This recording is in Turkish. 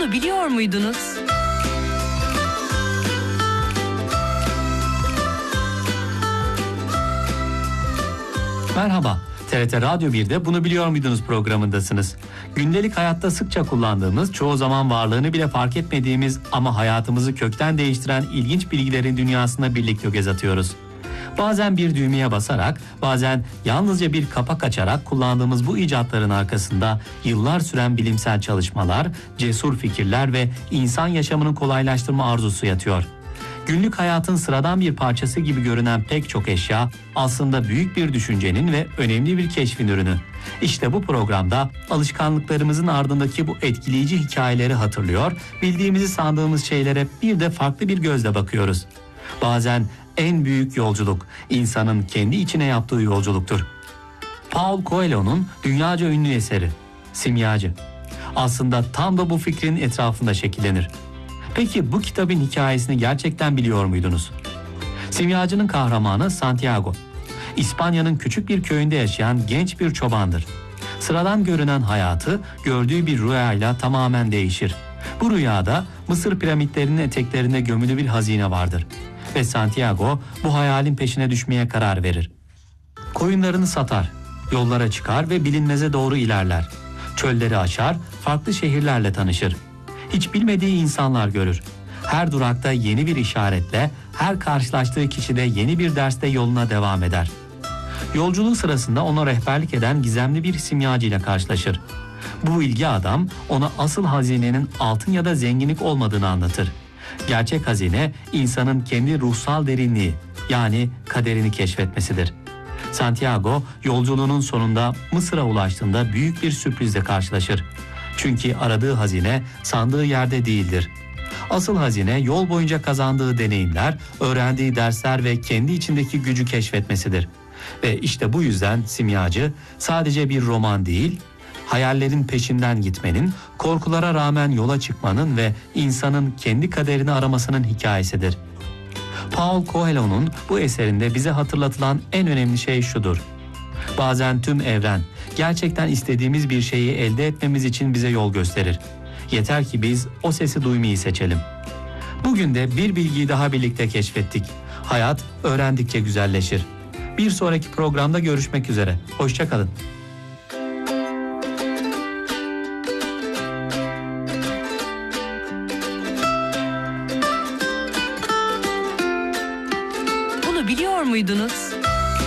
Bunu biliyor muydunuz? Merhaba, TRT Radyo 1'de Bunu Biliyor Muydunuz programındasınız. Gündelik hayatta sıkça kullandığımız, çoğu zaman varlığını bile fark etmediğimiz ama hayatımızı kökten değiştiren ilginç bilgilerin dünyasına birlikte göz atıyoruz. Bazen bir düğmeye basarak, bazen yalnızca bir kapak açarak kullandığımız bu icatların arkasında yıllar süren bilimsel çalışmalar, cesur fikirler ve insan yaşamının kolaylaştırma arzusu yatıyor. Günlük hayatın sıradan bir parçası gibi görünen pek çok eşya aslında büyük bir düşüncenin ve önemli bir keşfin ürünü. İşte bu programda alışkanlıklarımızın ardındaki bu etkileyici hikayeleri hatırlıyor, bildiğimizi sandığımız şeylere bir de farklı bir gözle bakıyoruz. Bazen en büyük yolculuk insanın kendi içine yaptığı yolculuktur. Paulo Coelho'nun dünyaca ünlü eseri Simyacı aslında tam da bu fikrin etrafında şekillenir. Peki bu kitabın hikayesini gerçekten biliyor muydunuz? Simyacının kahramanı Santiago. İspanya'nın küçük bir köyünde yaşayan genç bir çobandır. Sıradan görünen hayatı gördüğü bir rüyayla tamamen değişir. Bu rüyada Mısır piramitlerinin eteklerinde gömülü bir hazine vardır. Ve Santiago bu hayalin peşine düşmeye karar verir. Koyunlarını satar, yollara çıkar ve bilinmeze doğru ilerler. Çölleri aşar, farklı şehirlerle tanışır. Hiç bilmediği insanlar görür. Her durakta yeni bir işaretle, her karşılaştığı kişide yeni bir derste yoluna devam eder. Yolculuğu sırasında ona rehberlik eden gizemli bir simyacı ile karşılaşır. Bu bilgi adam ona asıl hazinenin altın ya da zenginlik olmadığını anlatır. Gerçek hazine insanın kendi ruhsal derinliği, yani kaderini keşfetmesidir. Santiago yolculuğunun sonunda Mısır'a ulaştığında büyük bir sürprizle karşılaşır. Çünkü aradığı hazine sandığı yerde değildir. Asıl hazine yol boyunca kazandığı deneyimler, öğrendiği dersler ve kendi içindeki gücü keşfetmesidir. Ve işte bu yüzden Simyacı sadece bir roman değil, hayallerin peşinden gitmenin, korkulara rağmen yola çıkmanın ve insanın kendi kaderini aramasının hikayesidir. Paulo Coelho'nun bu eserinde bize hatırlatılan en önemli şey şudur: bazen tüm evren gerçekten istediğimiz bir şeyi elde etmemiz için bize yol gösterir. Yeter ki biz o sesi duymayı seçelim. Bugün de bir bilgiyi daha birlikte keşfettik. Hayat öğrendikçe güzelleşir. Bir sonraki programda görüşmek üzere. Hoşça kalın. Bunu biliyor muydunuz?